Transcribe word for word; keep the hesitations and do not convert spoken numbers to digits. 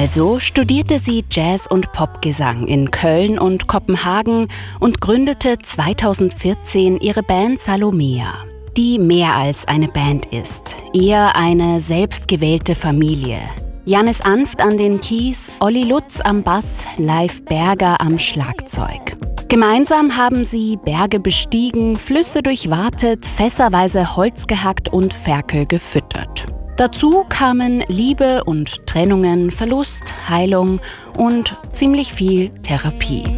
Also studierte sie Jazz- und Popgesang in Köln und Kopenhagen und gründete zweitausendvierzehn ihre Band Salomea, die mehr als eine Band ist, eher eine selbstgewählte Familie. Jannis Anft an den Keys, Olli Lutz am Bass, Leif Berger am Schlagzeug. Gemeinsam haben sie Berge bestiegen, Flüsse durchwatet, fässerweise Holz gehackt und Ferkel gefüttert. Dazu kamen Liebe und Trennungen, Verlust, Heilung und ziemlich viel Therapie.